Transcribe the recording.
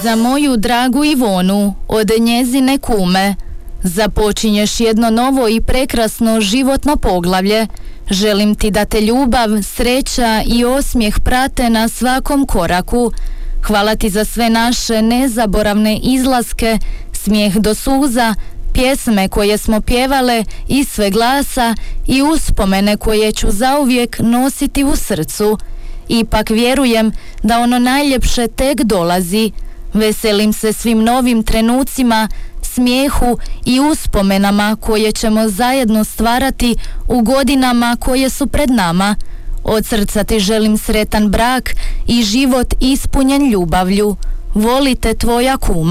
Za moju dragu Ivonu, od njezine kume, započinješ jedno novo i prekrasno životno poglavlje. Želim ti da te ljubav, sreća i osmijeh prate na svakom koraku. Hvala ti za sve naše nezaboravne izlaske, smijeh do suza, pjesme koje smo pjevale i sve glasa i uspomene koje ću zauvijek nositi u srcu. Ipak vjerujem da ono najljepše tek dolazi. Veselim se svim novim trenucima, smijehu i uspomenama koje ćemo zajedno stvarati u godinama koje su pred nama. Od srca ti želim sretan brak i život ispunjen ljubavlju. Volite tvoja kuma.